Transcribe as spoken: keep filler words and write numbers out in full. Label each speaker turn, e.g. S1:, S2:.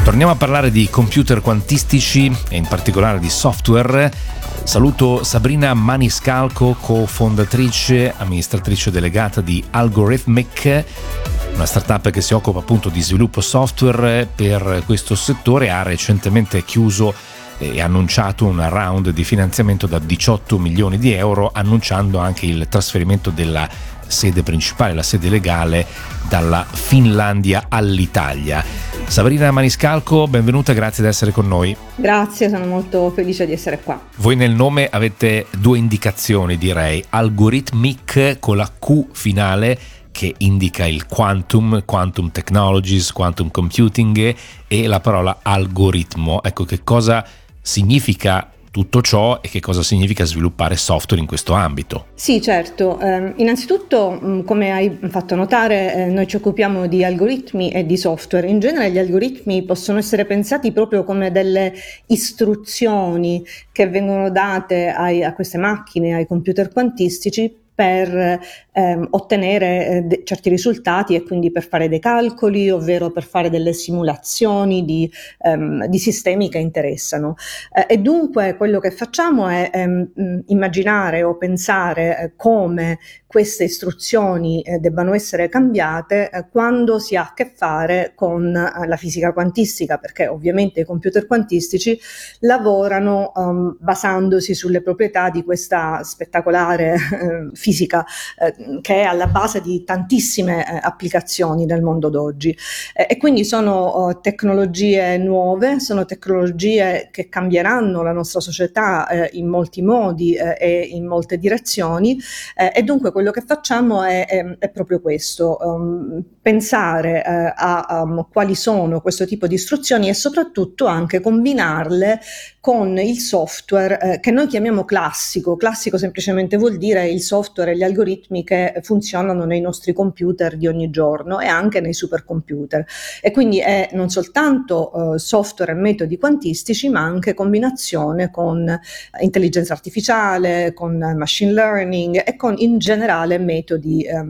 S1: Torniamo a parlare di computer quantistici e in particolare di software. Saluto Sabrina Maniscalco, cofondatrice, amministratrice delegata di Algorithmic, una startup che si occupa appunto di sviluppo software per questo settore. Ha recentemente chiuso e annunciato un round di finanziamento da diciotto milioni di euro, annunciando anche il trasferimento della sede principale, la sede legale, dalla Finlandia all'Italia. Sabrina Maniscalco, benvenuta, grazie di essere con noi.
S2: Grazie, sono molto felice di essere qua.
S1: Voi nel nome avete due indicazioni, direi: Algorithmic con la Q finale, che indica il quantum, quantum technologies, quantum computing, e la parola algoritmo. Ecco, che cosa significa tutto ciò e che cosa significa sviluppare software in questo ambito?
S2: Sì, certo. Eh, innanzitutto, come hai fatto notare, eh, noi ci occupiamo di algoritmi e di software. In genere gli algoritmi possono essere pensati proprio come delle istruzioni che vengono date ai, a queste macchine, ai computer quantistici, per ehm, ottenere eh, de- certi risultati e quindi per fare dei calcoli, ovvero per fare delle simulazioni di, ehm, di sistemi che interessano. Eh, e dunque quello che facciamo è ehm, immaginare o pensare eh, come queste istruzioni eh, debbano essere cambiate eh, quando si ha a che fare con eh, la fisica quantistica, perché ovviamente i computer quantistici lavorano um, basandosi sulle proprietà di questa spettacolare eh, fisica eh, che è alla base di tantissime eh, applicazioni nel mondo d'oggi. Eh, e quindi sono uh, tecnologie nuove, sono tecnologie che cambieranno la nostra società eh, in molti modi eh, e in molte direzioni, eh, e dunque quello che facciamo è, è, è proprio questo, um, pensare eh, a um, quali sono questo tipo di istruzioni e soprattutto anche combinarle con il software eh, che noi chiamiamo classico. Classico semplicemente vuol dire il software e gli algoritmi che funzionano nei nostri computer di ogni giorno e anche nei supercomputer. E quindi è non soltanto eh, software e metodi quantistici, ma anche combinazione con intelligenza artificiale, con machine learning e con in generale metodi eh,